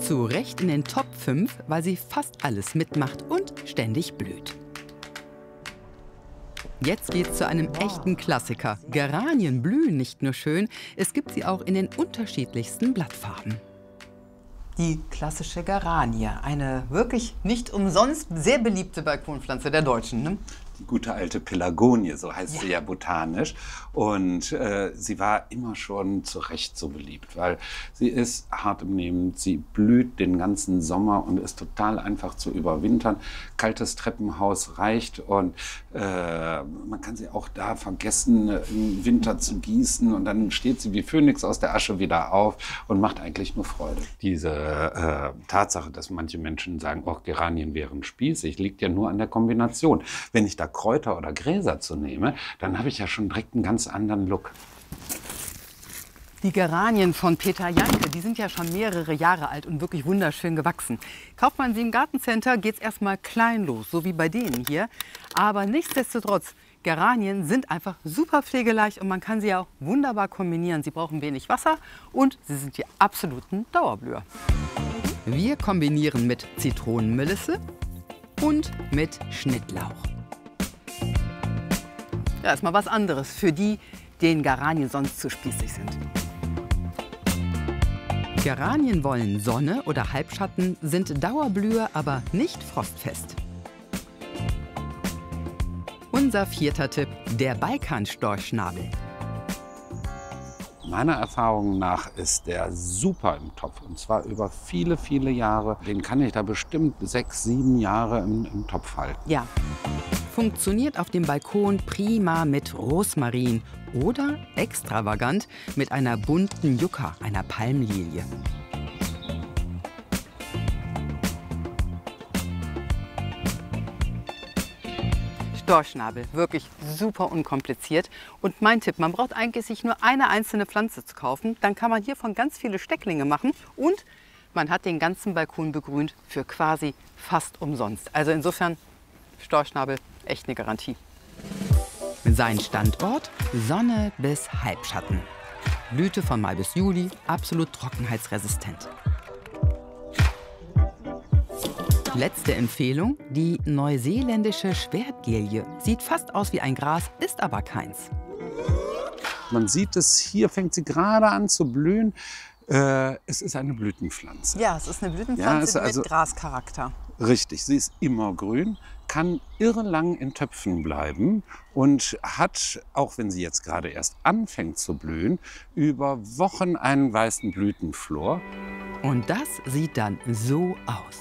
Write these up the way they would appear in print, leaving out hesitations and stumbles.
Zu Recht in den Top 5, weil sie fast alles mitmacht und ständig blüht. Jetzt geht's zu einem echten Klassiker. Geranien blühen nicht nur schön, es gibt sie auch in den unterschiedlichsten Blattfarben. Die klassische Geranie, eine wirklich nicht umsonst sehr beliebte Balkonpflanze der Deutschen, ne? Die gute alte Pelagonie, so heißt sie ja botanisch. Und sie war immer schon zu Recht so beliebt, weil sie ist hart im Nehmen, sie blüht den ganzen Sommer und ist total einfach zu überwintern. Kaltes Treppenhaus reicht und man kann sie auch da vergessen, im Winter zu gießen und dann steht sie wie Phönix aus der Asche wieder auf und macht eigentlich nur Freude. Diese Tatsache, dass manche Menschen sagen, oh, Geranien wären spießig, liegt ja nur an der Kombination. Wenn ich da Kräuter oder Gräser zu nehme, dann habe ich ja schon direkt einen ganz anderen Look. Die Geranien von Peter Janke, die sind ja schon mehrere Jahre alt und wirklich wunderschön gewachsen. Kauft man sie im Gartencenter, geht es erstmal klein los, so wie bei denen hier. Aber nichtsdestotrotz, Geranien sind einfach super pflegeleicht und man kann sie auch wunderbar kombinieren. Sie brauchen wenig Wasser und sie sind die absoluten Dauerblüher. Wir kombinieren mit Zitronenmelisse und mit Schnittlauch. Ja, ist mal was anderes für die, denen Geranien sonst zu spießig sind. Geranien wollen Sonne oder Halbschatten, sind Dauerblüher, aber nicht frostfest. Unser vierter Tipp, der Balkanstorchschnabel. Meiner Erfahrung nach ist der super im Topf und zwar über viele, viele Jahre. Den kann ich da bestimmt 6, 7 Jahre im Topf halten. Ja, funktioniert auf dem Balkon prima mit Rosmarin oder extravagant mit einer bunten Yucca, einer Palmlilie. Storchschnabel, wirklich super unkompliziert. Und mein Tipp, man braucht eigentlich sich nur eine einzelne Pflanze zu kaufen. Dann kann man hiervon ganz viele Stecklinge machen und man hat den ganzen Balkon begrünt für quasi fast umsonst. Also insofern, Storchschnabel, echt eine Garantie. Sein Standort, Sonne bis Halbschatten. Blüte von Mai bis Juli, absolut trockenheitsresistent. Letzte Empfehlung, die neuseeländische Schwertgelie. Sieht fast aus wie ein Gras, ist aber keins. Man sieht es, hier fängt sie gerade an zu blühen. Es ist eine Blütenpflanze. Ja, es ist eine Blütenpflanze ja, mit Grascharakter. Richtig, sie ist immer grün, kann irrelang in Töpfen bleiben und hat, auch wenn sie jetzt gerade erst anfängt zu blühen, über Wochen einen weißen Blütenflor. Und das sieht dann so aus.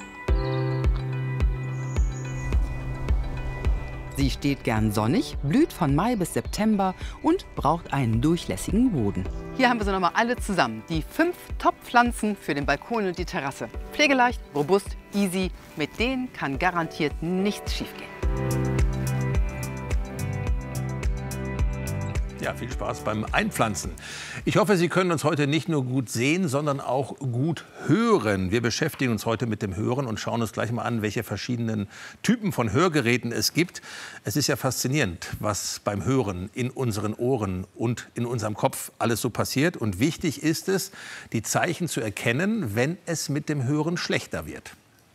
Sie steht gern sonnig, blüht von Mai bis September und braucht einen durchlässigen Boden. Hier haben wir sie nochmal alle zusammen. Die 5 Top-Pflanzen für den Balkon und die Terrasse. Pflegeleicht, robust, easy. Mit denen kann garantiert nichts schiefgehen. Ja, viel Spaß beim Einpflanzen. Ich hoffe, Sie können uns heute nicht nur gut sehen, sondern auch gut hören. Wir beschäftigen uns heute mit dem Hören und schauen uns gleich mal an, welche verschiedenen Typen von Hörgeräten es gibt. Es ist ja faszinierend, was beim Hören in unseren Ohren und in unserem Kopf alles so passiert. Und wichtig ist es, die Zeichen zu erkennen, wenn es mit dem Hören schlechter wird.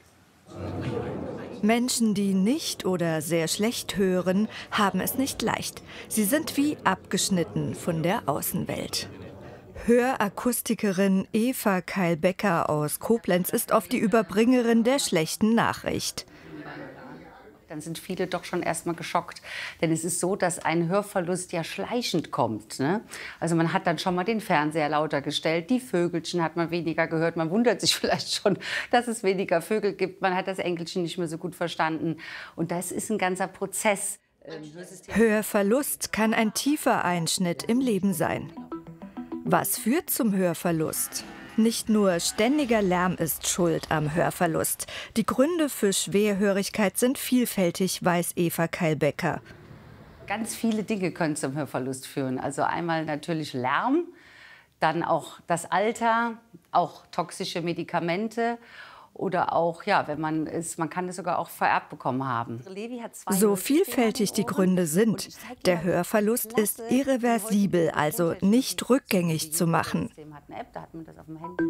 Menschen, die nicht oder sehr schlecht hören, haben es nicht leicht. Sie sind wie abgeschnitten von der Außenwelt. Hörakustikerin Eva Keil-Becker aus Koblenz ist oft die Überbringerin der schlechten Nachricht. Dann sind viele doch schon erstmal geschockt. Denn es ist so, dass ein Hörverlust ja schleichend kommt, ne? Also man hat dann schon mal den Fernseher lauter gestellt, die Vögelchen hat man weniger gehört. Man wundert sich vielleicht schon, dass es weniger Vögel gibt. Man hat das Enkelchen nicht mehr so gut verstanden. Und das ist ein ganzer Prozess. Hörverlust kann ein tiefer Einschnitt im Leben sein. Was führt zum Hörverlust? Nicht nur ständiger Lärm ist schuld am Hörverlust. Die Gründe für Schwerhörigkeit sind vielfältig, weiß Eva Keil-Becker. Ganz viele Dinge können zum Hörverlust führen. Also einmal natürlich Lärm, dann auch das Alter, auch toxische Medikamente. Oder auch, ja, wenn man kann es sogar auch vererbt bekommen haben. So vielfältig die Gründe sind, der Hörverlust ist irreversibel, also nicht rückgängig zu machen.